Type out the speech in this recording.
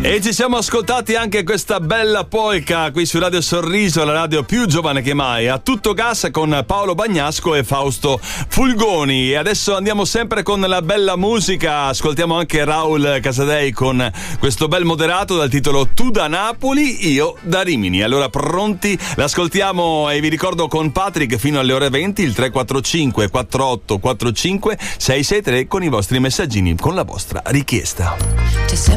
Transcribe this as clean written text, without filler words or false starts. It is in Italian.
E ci siamo ascoltati anche questa bella polka qui su Radio Sorriso, la radio più giovane che mai, a tutto gas con Paolo Bagnasco e Fausto Fulgoni. E adesso andiamo sempre con la bella musica, ascoltiamo anche Raul Casadei con questo bel moderato dal titolo Tu da Napoli, io da Rimini. Allora pronti? L'ascoltiamo e vi ricordo con Patrick fino alle ore 20 il 345 4845 663 con i vostri messaggini, con la vostra richiesta. C'è